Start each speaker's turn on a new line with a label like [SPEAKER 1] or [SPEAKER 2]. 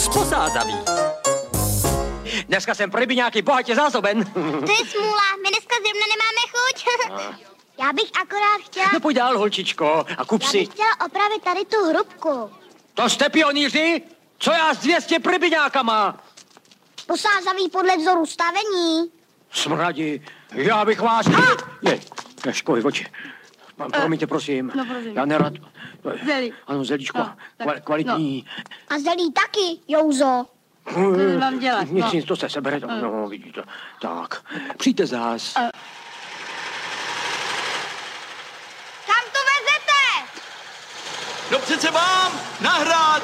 [SPEAKER 1] Posázavý. Dneska jsem pro rybiňáky bohatě zásoben.
[SPEAKER 2] To je smůla, my dneska zrovna nemáme chuť. Já bych akorát chtěla...
[SPEAKER 1] No pojď dál, holčičko, a kup
[SPEAKER 2] Já
[SPEAKER 1] si.
[SPEAKER 2] bych chtěla opravit tady tu hrubku.
[SPEAKER 1] To jste pionýři? Co já s 200 rybiňákama?
[SPEAKER 2] Posázavý podle vzoru stavení.
[SPEAKER 1] Smradi, já bych vás... Je, školy oči. Promiňte, prosím.
[SPEAKER 3] No, prosím.
[SPEAKER 1] Já nerad...
[SPEAKER 3] Zelí.
[SPEAKER 1] Ano, zelíčko,
[SPEAKER 3] No, tak,
[SPEAKER 1] kvalitní.
[SPEAKER 2] A zelí taky, Jouzo.
[SPEAKER 3] Co mám dělat?
[SPEAKER 1] Nic, to se sebere. No, vidíte. Tak, přijďte zás.
[SPEAKER 2] Kam to vezete?
[SPEAKER 4] No přece mám nahrát